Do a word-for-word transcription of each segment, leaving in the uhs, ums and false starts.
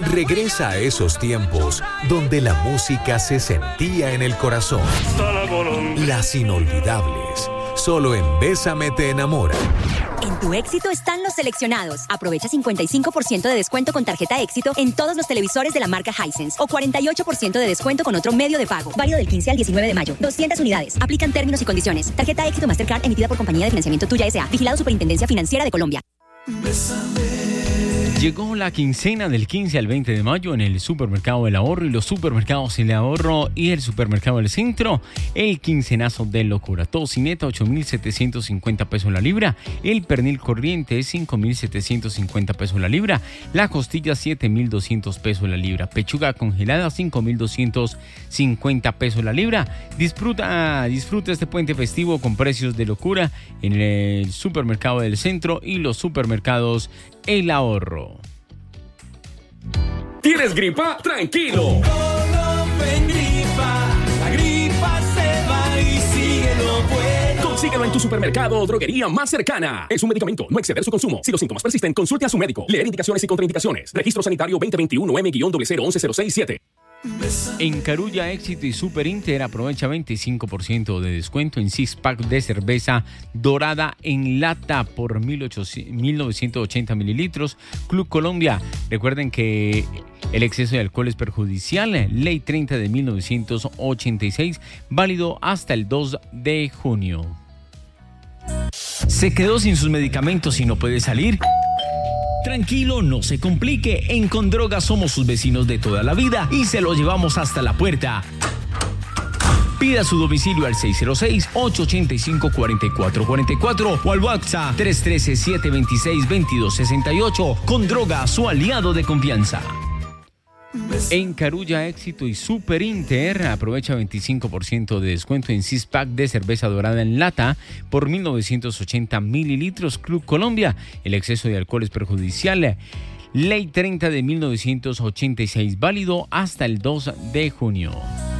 Regresa a esos tiempos donde la música se sentía en el corazón. Las inolvidables. Solo en Bésame te enamora. En tu Éxito están los seleccionados. Aprovecha cincuenta y cinco por ciento de descuento con tarjeta Éxito en todos los televisores de la marca Hisense o cuarenta y ocho por ciento de descuento con otro medio de pago. Válido del quince al diecinueve de mayo. doscientas unidades. Aplican términos y condiciones. Tarjeta Éxito Mastercard emitida por Compañía de Financiamiento Tuya S A. Vigilado Superintendencia Financiera de Colombia. Llegó la quincena del quince al veinte de mayo en el Supermercado del Ahorro y los supermercados El Ahorro y el Supermercado del Centro. El quincenazo de locura. Tocineta, ocho mil setecientos cincuenta pesos la libra. El pernil corriente, cinco mil setecientos cincuenta pesos la libra. La costilla, siete mil doscientos pesos la libra. Pechuga congelada, cinco mil doscientos cincuenta pesos la libra. Disfruta, disfruta este puente festivo con precios de locura en el Supermercado del Centro y los supermercados El Ahorro. ¿Tienes gripa? ¡Tranquilo! La gripa se va y síguelo bueno. Consíguelo en tu supermercado o droguería más cercana. Es un medicamento, no exceder su consumo. Si los síntomas persisten, consulte a su médico. Leer indicaciones y contraindicaciones. Registro Sanitario veinte veintiuno M cero cero once cero seis siete. En Carulla, Éxito y Super Inter aprovecha veinticinco por ciento de descuento en six pack de cerveza dorada en lata por mil novecientos ochenta mililitros. Club Colombia, recuerden que el exceso de alcohol es perjudicial. Ley treinta de mil novecientos ochenta y seis, válido hasta el dos de junio. ¿Se quedó sin sus medicamentos y no puede salir? Tranquilo, no se complique. En Condroga somos sus vecinos de toda la vida y se lo llevamos hasta la puerta. Pida su domicilio al seis cero seis, ocho ocho cinco, cuatro cuatro cuatro cuatro o al WhatsApp tres uno tres, siete dos seis, dos dos seis ocho. Condroga, su aliado de confianza. En Carulla, Éxito y Super Inter aprovecha veinticinco por ciento de descuento en six pack de cerveza dorada en lata por mil novecientos ochenta mililitros. Club Colombia, el exceso de alcohol es perjudicial. Ley treinta de mil novecientos ochenta y seis, válido hasta el dos de junio.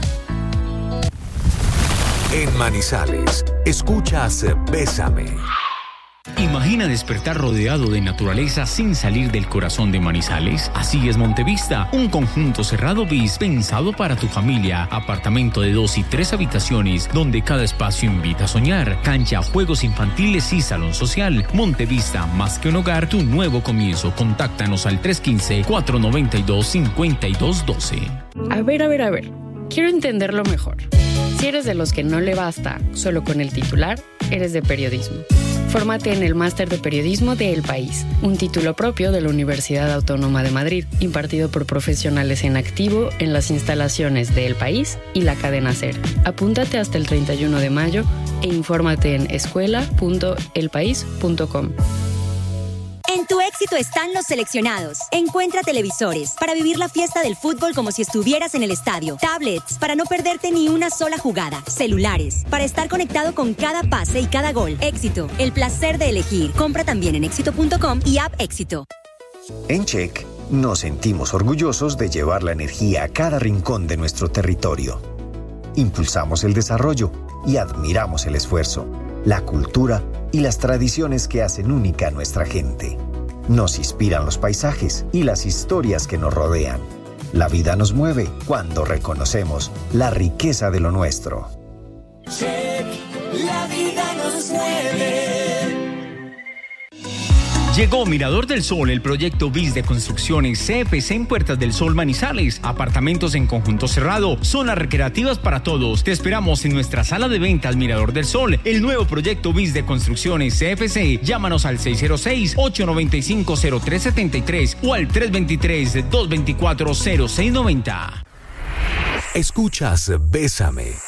En Manizales, escuchas Bésame. Imagina despertar rodeado de naturaleza sin salir del corazón de Manizales. Así es Montevista, un conjunto cerrado bis pensado para tu familia. Apartamento de dos y tres habitaciones, donde cada espacio invita a soñar. Cancha, juegos infantiles y salón social. Montevista, más que un hogar, tu nuevo comienzo. Contáctanos al tres uno cinco, cuatro nueve dos, cinco dos uno dos. A ver, a ver, a ver. Quiero entenderlo mejor. Si eres de los que no le basta solo con el titular, eres de periodismo. Fórmate en el Máster de Periodismo de El País, un título propio de la Universidad Autónoma de Madrid, impartido por profesionales en activo en las instalaciones de El País y la cadena SER. Apúntate hasta el treinta y uno de mayo e infórmate en escuela punto el país punto com. En tu Éxito están los seleccionados. Encuentra televisores para vivir la fiesta del fútbol como si estuvieras en el estadio. Tablets para no perderte ni una sola jugada. Celulares para estar conectado con cada pase y cada gol. Éxito, el placer de elegir. Compra también en éxito punto com y app Éxito. En Check nos sentimos orgullosos de llevar la energía a cada rincón de nuestro territorio. Impulsamos el desarrollo y admiramos el esfuerzo, la cultura y las tradiciones que hacen única a nuestra gente. Nos inspiran los paisajes y las historias que nos rodean. La vida nos mueve cuando reconocemos la riqueza de lo nuestro. Check, la vida nos mueve. Llegó Mirador del Sol, el proyecto BIS de construcciones C F C en Puertas del Sol Manizales. Apartamentos en conjunto cerrado, zonas recreativas para todos. Te esperamos en nuestra sala de ventas Mirador del Sol, el nuevo proyecto BIS de construcciones C F C. Llámanos al seis cero seis, ocho nueve cinco, cero tres siete tres o al tres dos tres, dos dos cuatro, cero seis nueve cero. Escuchas Bésame.